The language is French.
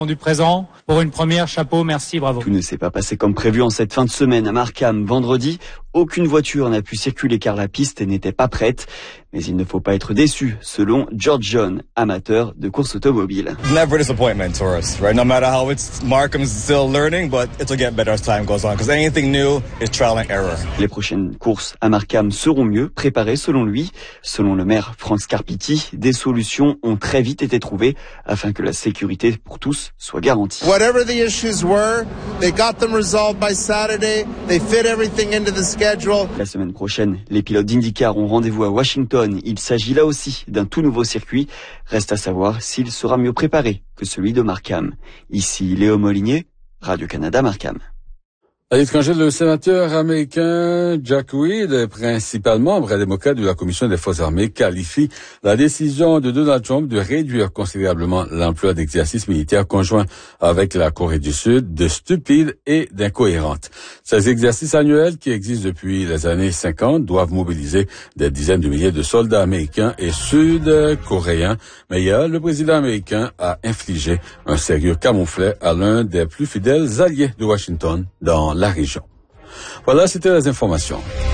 Du présent. Pour une première, chapeau, merci, bravo. Tout ne s'est pas passé comme prévu en cette fin de semaine à Markham. Vendredi, aucune voiture n'a pu circuler car la piste n'était pas prête. Mais il ne faut pas être déçu, selon George John, amateur de course automobile. Never a disappointment for us, right? No matter how it's Markham's still learning, but it'll get better as time goes on because anything new is trial and error. Les prochaines courses à Markham seront mieux préparées selon lui. Selon le maire Franz Carpiti, des solutions ont très vite été trouvées afin que la sécurité pour tous soit garantie. Whatever the issues were, they got them resolved by Saturday. They fit everything into the schedule. La semaine prochaine, les pilotes d'IndyCar ont rendez-vous à Washington. Il s'agit là aussi d'un tout nouveau circuit. Reste à savoir s'il sera mieux préparé que celui de Markham. Ici Léo Molinier, Radio-Canada Markham. À l'étranger, le sénateur américain Jack Reed, principal membre démocrate de la Commission des Forces armées, qualifie la décision de Donald Trump de réduire considérablement l'emploi d'exercices militaires conjoints avec la Corée du Sud de stupide et d'incohérente. Ces exercices annuels qui existent depuis les années 50 doivent mobiliser des dizaines de milliers de soldats américains et sud-coréens. Mais hier, le président américain a infligé un sérieux camouflet à l'un des plus fidèles alliés de Washington dans la région. Voilà, c'était les informations.